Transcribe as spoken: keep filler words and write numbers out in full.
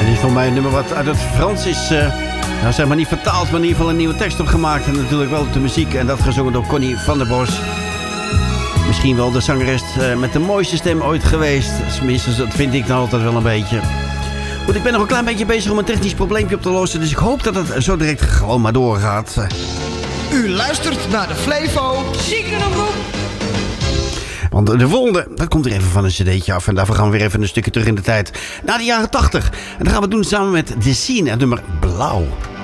Dit is voor mij een nummer wat uit het Frans is, uh, nou zeg maar niet vertaald, maar in ieder geval een nieuwe tekst opgemaakt. En natuurlijk wel op de muziek en dat gezongen door Connie van der Bos. Misschien wel de zangeres uh, met de mooiste stem ooit geweest. Tenminste, dat vind ik dan altijd wel een beetje. Goed, ik ben nog een klein beetje bezig om een technisch probleempje op te lossen. Dus ik hoop dat het zo direct gewoon maar doorgaat. U luistert naar de Flevo Ziekenomroep. Want de volgende, dat komt er even van een cd'tje af. En daarvoor gaan we weer even een stukje terug in de tijd. Naar de jaren tachtig. En dat gaan we doen samen met The Scene en het nummer Blauw.